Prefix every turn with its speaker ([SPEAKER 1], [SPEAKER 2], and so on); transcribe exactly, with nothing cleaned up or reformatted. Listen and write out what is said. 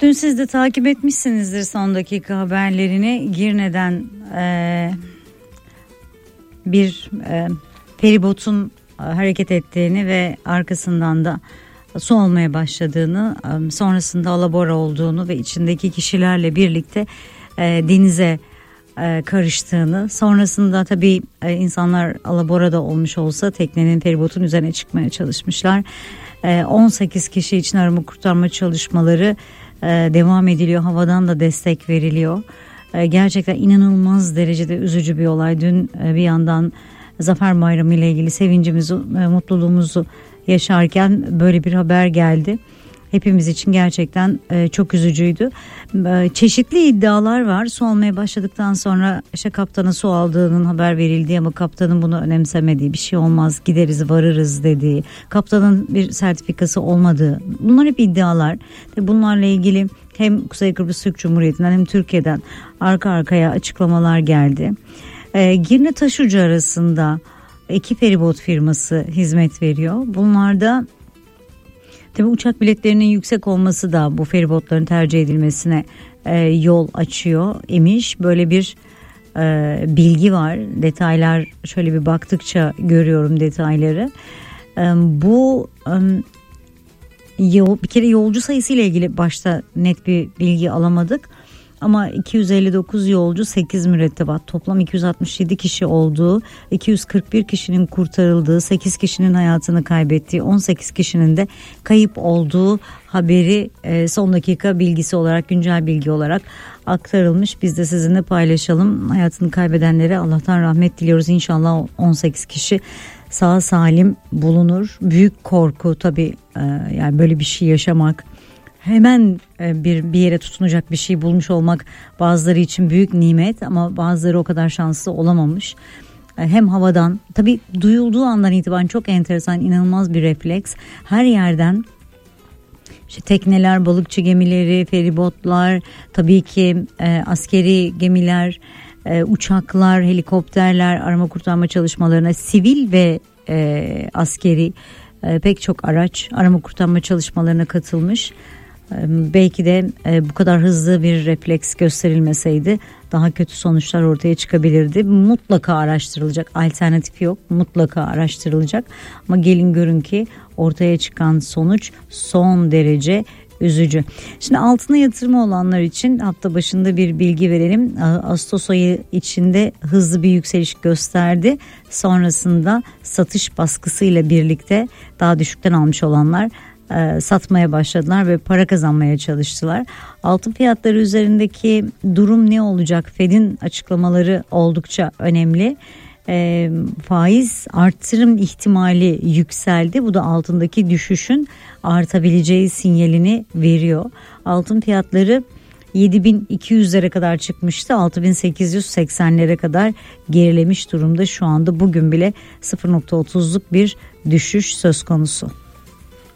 [SPEAKER 1] Dün siz de takip etmişsinizdir son dakika haberlerini. Girne'den e, bir e, feribotun e, hareket ettiğini ve arkasından da su olmaya başladığını, e, sonrasında alabora olduğunu ve içindeki kişilerle birlikte e, denize e, karıştığını, sonrasında tabii e, insanlar alaborada olmuş olsa teknenin, feribotun üzerine çıkmaya çalışmışlar. E, on sekiz kişi için arama kurtarma çalışmaları devam ediliyor. Havadan da destek veriliyor. Gerçekten inanılmaz derecede üzücü bir olay. Dün bir yandan Zafer Bayramı ile ilgili sevincimizi, mutluluğumuzu yaşarken böyle bir haber geldi. Hepimiz için gerçekten çok üzücüydü. Çeşitli iddialar var. Su almaya başladıktan sonra işte kaptana su aldığının haber verildiği ama kaptanın bunu önemsemediği, bir şey olmaz gideriz varırız dediği, kaptanın bir sertifikası olmadığı, bunlar hep iddialar. Bunlarla ilgili hem Kuzey Kıbrıs Türk Cumhuriyeti'nden hem Türkiye'den arka arkaya açıklamalar geldi. Girne Taşucu arasında iki feribot firması hizmet veriyor. Bunlarda tabii uçak biletlerinin yüksek olması da bu feribotların tercih edilmesine e, yol açıyor imiş. Böyle bir e, bilgi var. Detaylar, şöyle bir baktıkça görüyorum detayları. E, bu e, yol, bir kere yolcu sayısı ile ilgili başta net bir bilgi alamadık. Ama iki yüz elli dokuz yolcu, sekiz mürettebat, toplam iki yüz altmış yedi kişi olduğu, iki yüz kırk bir kişinin kurtarıldığı, sekiz kişinin hayatını kaybettiği, on sekiz kişinin de kayıp olduğu haberi son dakika bilgisi olarak, güncel bilgi olarak aktarılmış. Biz de sizinle paylaşalım. Hayatını kaybedenlere Allah'tan rahmet diliyoruz. İnşallah on sekiz kişi sağ salim bulunur. Büyük korku tabii, yani böyle bir şey yaşamak, hemen bir bir yere tutunacak bir şey bulmuş olmak bazıları için büyük nimet ama bazıları o kadar şanslı olamamış. Hem havadan, tabii duyulduğu andan itibaren çok enteresan, inanılmaz bir refleks. Her yerden işte tekneler, balıkçı gemileri, feribotlar, tabii ki e, askeri gemiler, e, uçaklar, helikopterler arama kurtarma çalışmalarına, sivil ve e, askeri e, pek çok araç arama kurtarma çalışmalarına katılmış. Belki de bu kadar hızlı bir refleks gösterilmeseydi daha kötü sonuçlar ortaya çıkabilirdi. Mutlaka araştırılacak, alternatif yok, mutlaka araştırılacak. Ama gelin görün ki ortaya çıkan sonuç son derece üzücü. Şimdi altına yatırımı olanlar için hafta başında bir bilgi verelim. Ağustos ayı içinde hızlı bir yükseliş gösterdi. Sonrasında satış baskısıyla birlikte daha düşükten almış olanlar satmaya başladılar ve para kazanmaya çalıştılar. Altın fiyatları üzerindeki durum ne olacak? Fed'in açıklamaları oldukça önemli. E, faiz artırım ihtimali yükseldi. Bu da altındaki düşüşün artabileceği sinyalini veriyor. Altın fiyatları yedi bin iki yüzlere kadar çıkmıştı. altı bin sekiz yüz seksenlere kadar gerilemiş durumda şu anda. Bugün bile sıfır virgül otuzluk bir düşüş söz konusu.